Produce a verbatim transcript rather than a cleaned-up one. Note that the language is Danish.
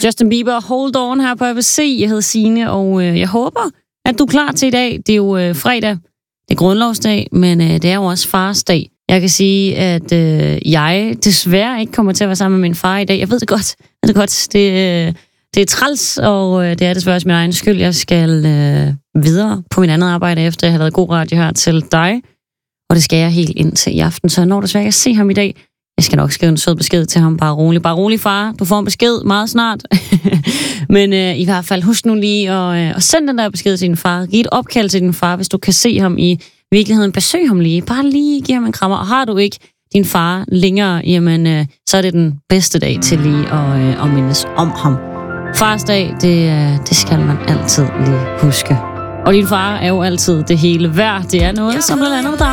Justin Bieber, Hold On her på A B C. Jeg hedder Signe, og øh, jeg håber, at du er klar til i dag. Det er jo øh, fredag, det er grundlovsdag, men øh, det er jo også farsdag. Jeg kan sige, at øh, jeg desværre ikke kommer til at være sammen med min far i dag. Jeg ved det godt. Jeg ved det godt. Det, øh, det er træls, og øh, det er desværre også min egen skyld. Jeg skal øh, videre på min andet arbejde, efter jeg har lavet god radio her til dig. Og det skal jeg helt indtil i aften, så jeg når desværre ikke at se ham i dag. Jeg skal nok skrive en sød besked til ham. Bare rolig. Bare rolig, far. Du får en besked meget snart. Men øh, i hvert fald, husk nu lige at, øh, at sende den der besked til din far. Giv et opkald til din far, hvis du kan se ham i virkeligheden. Besøg ham lige. Bare lige give ham en krammer. Og har du ikke din far længere, jamen, øh, så er det den bedste dag til lige at, øh, at mindes om ham. Farsdag, det, øh, det skal man altid lige huske. Og din far er jo altid det hele værd. Det er noget, som blandt andet dig.